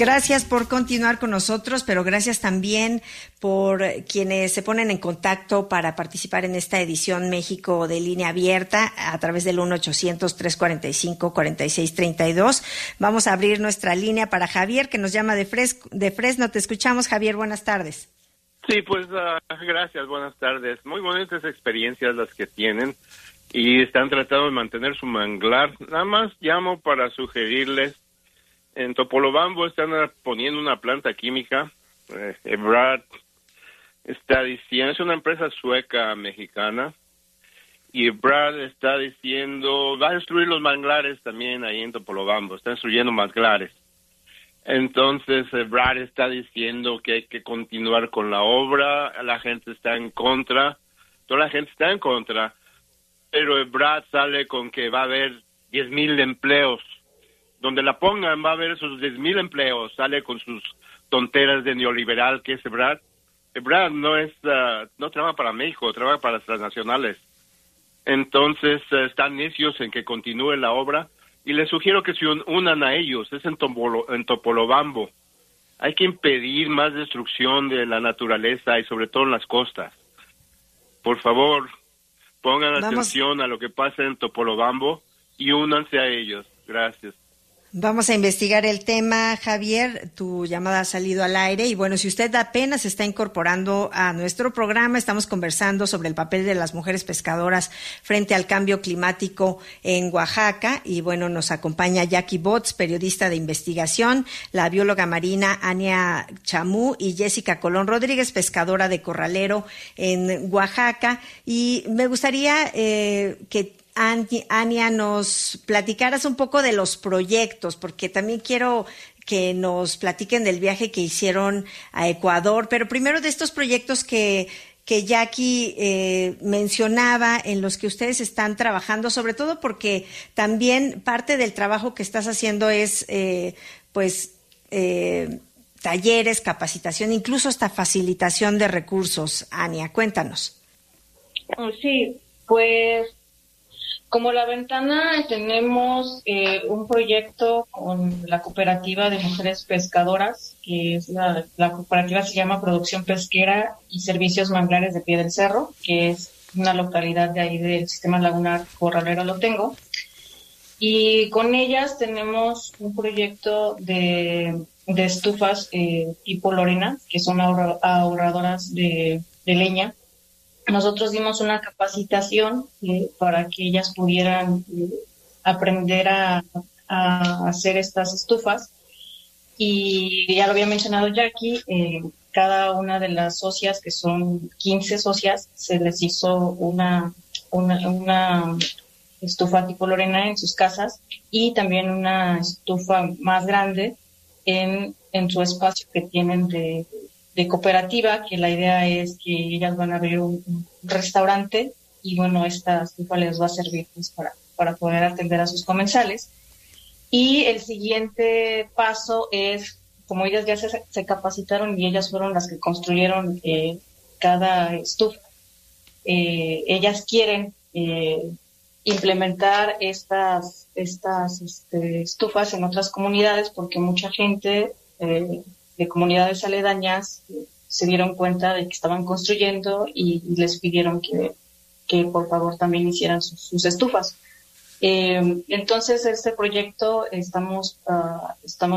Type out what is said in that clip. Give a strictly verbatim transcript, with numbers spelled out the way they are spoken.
gracias por continuar con nosotros, pero gracias también por quienes se ponen en contacto para participar en esta edición México de Línea Abierta a través del uno ochocientos, trescientos cuarenta y cinco, cuarenta y seis treinta y dos. Vamos a abrir nuestra línea para Javier, que nos llama de, Fres- de Fresno. Te escuchamos, Javier. Buenas tardes. Sí, pues uh, gracias, buenas tardes. Muy bonitas experiencias las que tienen y están tratando de mantener su manglar. Nada más llamo para sugerirles, en Topolobambo están poniendo una planta química, eh, Ebrard está diciendo, es una empresa sueca mexicana, y Ebrard está diciendo, va a destruir los manglares también ahí en Topolobambo, está destruyendo manglares. Entonces, Brad está diciendo que hay que continuar con la obra, la gente está en contra, toda la gente está en contra, pero Brad sale con que va a haber diez mil empleos. Donde la pongan va a haber esos diez mil empleos, sale con sus tonteras de neoliberal que es Brad. Brad no es, uh, no trabaja para México, trabaja para las transnacionales. Entonces, uh, están necios en que continúe la obra. Y les sugiero que se unan a ellos, es en, Topolo, en Topolobambo. Hay que impedir más destrucción de la naturaleza y sobre todo en las costas. Por favor, pongan Vamos. atención a lo que pasa en Topolobambo y únanse a ellos. Gracias. Vamos a investigar el tema, Javier. Tu llamada ha salido al aire y bueno, si usted apenas se está incorporando a nuestro programa, estamos conversando sobre el papel de las mujeres pescadoras frente al cambio climático en Oaxaca y bueno, nos acompaña Jackie Botz, periodista de investigación, la bióloga marina Ania Chamú y Jessica Colón Rodríguez, pescadora de corralero en Oaxaca. Y me gustaría eh, que Ania, nos platicaras un poco de los proyectos, porque también quiero que nos platiquen del viaje que hicieron a Ecuador, pero primero de estos proyectos que, que Jackie eh, mencionaba, en los que ustedes están trabajando, sobre todo porque también parte del trabajo que estás haciendo es, eh, pues, eh, talleres, capacitación, incluso hasta facilitación de recursos. Ania, cuéntanos. Sí, pues como La Ventana tenemos eh, un proyecto con la cooperativa de mujeres pescadoras, que es la, la cooperativa se llama Producción Pesquera y Servicios Manglares de Pie del Cerro, que es una localidad de ahí del sistema lagunar corralero Lo Tengo. Y con ellas tenemos un proyecto de, de estufas eh, tipo Lorena, que son ahorra, ahorradoras de, de leña. Nosotros dimos una capacitación eh, para que ellas pudieran eh, aprender a, a hacer estas estufas y ya lo había mencionado Jackie, eh, cada una de las socias, que son quince socias, se les hizo una, una, una estufa tipo Lorena en sus casas y también una estufa más grande en, en su espacio que tienen de de cooperativa, que la idea es que ellas van a abrir un, un restaurante y bueno, esta estufa les va a servir pues, para, para poder atender a sus comensales. Y el siguiente paso es, como ellas ya se, se capacitaron y ellas fueron las que construyeron eh, cada estufa, eh, ellas quieren eh, implementar estas, estas este, estufas en otras comunidades porque mucha gente eh, de comunidades aledañas eh, se dieron cuenta de que estaban construyendo y, y les pidieron que, que por favor también hicieran sus, sus estufas. Eh, entonces este proyecto estamos, uh, estamos